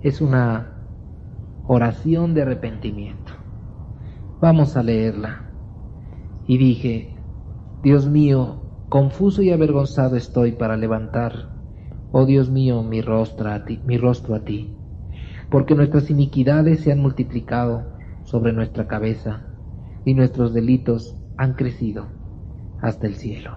Es una oración de arrepentimiento. Vamos a leerla. Y dije: Dios mío, confuso y avergonzado estoy para levantar, oh Dios mío, mi rostro a ti, porque nuestras iniquidades se han multiplicado sobre nuestra cabeza, y nuestros delitos han crecido hasta el cielo.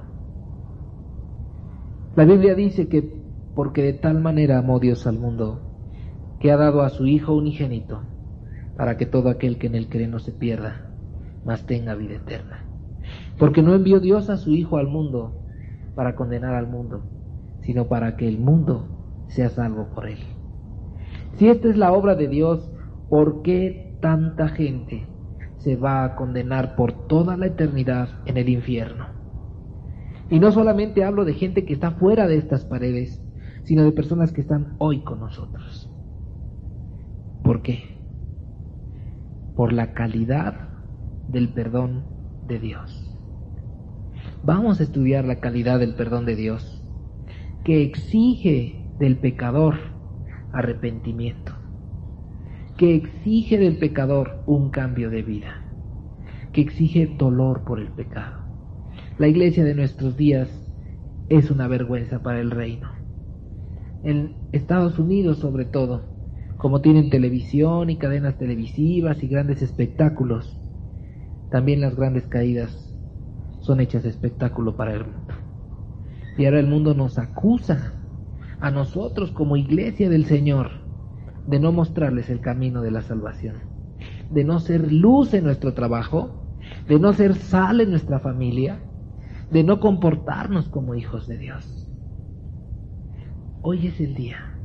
La Biblia dice que porque de tal manera amó Dios al mundo, que ha dado a su Hijo unigénito, para que todo aquel que en él cree no se pierda, mas tenga vida eterna. Porque no envió Dios a su Hijo al mundo para condenar al mundo, sino para que el mundo sea salvo por él. Si esta es la obra de Dios, ¿por qué tanta gente se va a condenar por toda la eternidad en el infierno? Y no solamente hablo de gente que está fuera de estas paredes, sino de personas que están hoy con nosotros. ¿Por qué? Por la calidad del perdón de Dios. Vamos a estudiar la calidad del perdón de Dios, que exige del pecador arrepentimiento, que exige del pecador un cambio de vida, que exige dolor por el pecado. La iglesia de nuestros días es una vergüenza para el reino. En Estados Unidos, sobre todo, como tienen televisión y cadenas televisivas y grandes espectáculos, también las grandes caídas son hechas espectáculo para el mundo. Y ahora el mundo nos acusa a nosotros como iglesia del Señor de no mostrarles el camino de la salvación, de no ser luz en nuestro trabajo, de no ser sal en nuestra familia, de no comportarnos como hijos de Dios. Hoy es el día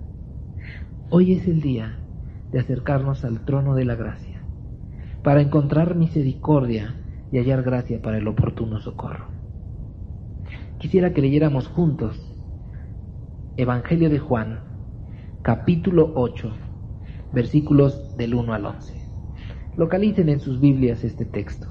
de acercarnos al trono de la gracia, para encontrar misericordia y hallar gracia para el oportuno socorro. Quisiera que leyéramos juntos Evangelio de Juan, capítulo 8, versículos del 1 al 11. Localicen en sus Biblias este texto.